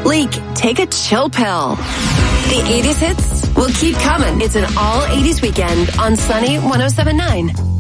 Leak, take a chill pill. The 80s hits will keep coming. It's an all 80s weekend on Sunny 107.9.